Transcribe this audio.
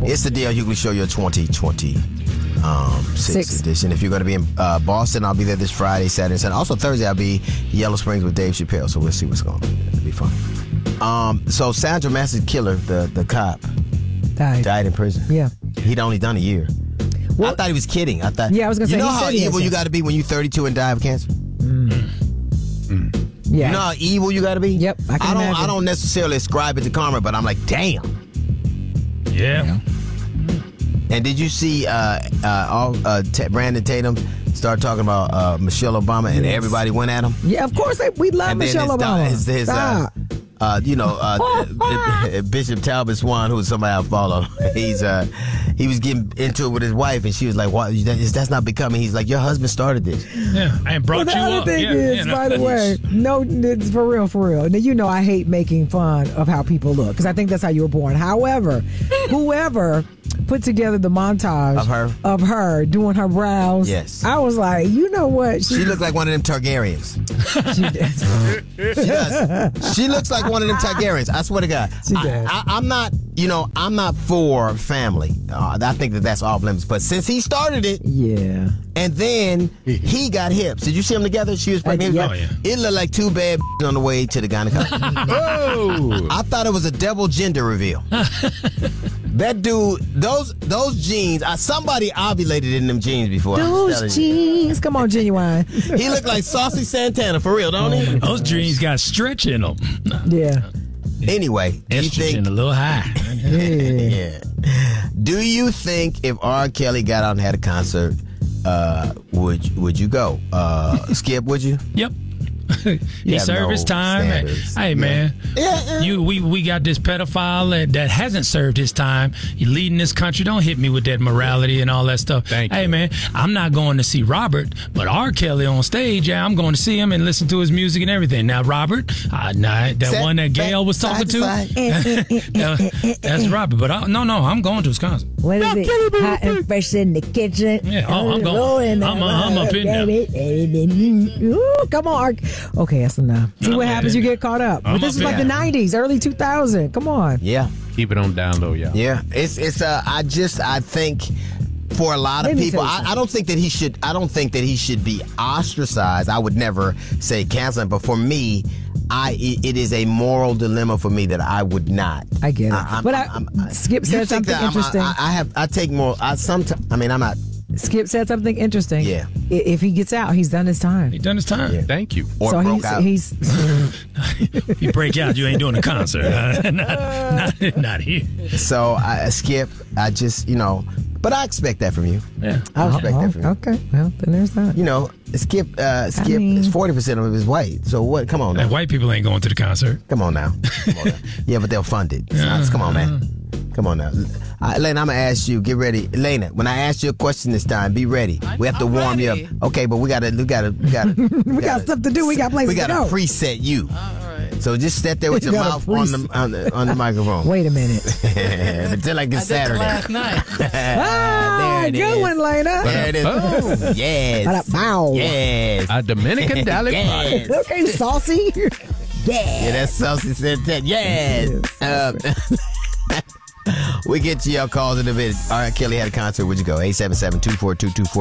It's the D.L. Hughley Show, your 2026 edition. If you're going to be in Boston, I'll be there this Friday, Saturday, and Sunday. Also Thursday, I'll be in Yellow Springs with Dave Chappelle, so we'll see what's going on. It'll be fun. So Sandra Massey Killer, the cop, died in prison. Yeah. He'd only done a year. Well, I thought he was kidding. I was going to say, you know how evil you got to be when you're 32 and die of cancer? Yeah. You know how evil you got to be? Yep, I can imagine. I don't necessarily ascribe it to karma, but I'm like, damn. Yeah. And did you see Brandon Tatum start talking about Michelle Obama and everybody went at him? Yeah, of course. We love And Michelle Obama. Stop. Bishop Talbot Swan, who's somebody I follow, he was getting into it with his wife, and she was like, "Why? That's not becoming." He's like, "Your husband started this." Yeah, I brought you up. The other thing is, by the way, no, it's for real. Now, you know I hate making fun of how people look, because I think that's how you were born. However, whoever put together the montage of her doing her brows, yes, I was like, you know what? She looked like one of them Targaryens. She does. She does. She looks like one of them Targaryens. I swear to God. She does. I'm not for family. I think that's off limits. But since he started it, yeah, and then he got hips. Did you see them together? She was pregnant. Yeah. Oh, yeah. It looked like two bad on the way to the gynecologist. Oh! I thought it was a double gender reveal. That dude, those jeans, somebody ovulated in them jeans before. those jeans. Come on, Genuine. He looked like Saucy Santana, for real, don't he? Those dreams got stretch in them. Yeah. Anyway, do you think... a little high. Yeah. Do you think if R. Kelly got out and had a concert, would you go? Skip, would you? Yep. He served his time. Hey, man. Yeah. We got this pedophile that hasn't served his time. You're leading this country. Don't hit me with that morality and all that stuff. Thank you. Hey, man, I'm not going to see Robert, but R. Kelly on stage, yeah, I'm going to see him and listen to his music and everything. Now, Robert, that one that Gail was talking to, that's Robert. But no, I'm going to his concert. What is it? Hot and fresh in the kitchen. Yeah, I'm going. I'm up in there. Ooh, come on, Ark. Okay, that's enough. See what happens. You get caught up. But this is like the 90s, early 2000s. Come on. Yeah. Keep it on down low, y'all. Yeah. I think for a lot of people, I don't think that he should be ostracized. I would never say cancel him, but for me, it is a moral dilemma for me that I would not. I get it. Skip said something interesting. I'm not. Skip said something interesting. Yeah. If he gets out, he's done his time. He done his time. Yeah. Thank you. Or so broke out. he's You break out, you ain't doing a concert. Not here. So, Skip, I just, but I expect that from you. Yeah. I expect that from you. Okay, well, then there's that. Skip is 40% of his white. So what? Come on now. And white people ain't going to the concert. Come on now. Yeah, but they'll fund it. Come on, man. Come on now. Elena, I'm going to ask you, get ready. Elena, when I ask you a question this time, be ready. We have to warm you up. Okay, but we got stuff to do. We got places to go. We got to preset you. All right. So just sit there with your mouth on the microphone. Wait a minute. Pretend like it's Saturday. Last night. There it good is. one, Lena. There it is. Oh, yes. Bow. Yes. A Dominican Dally Yes. Okay, saucy. Yeah, that's Saucy Santana. Yes. We get to your calls in a bit. All right, Kelly had a concert. Where'd you go? 877-242-24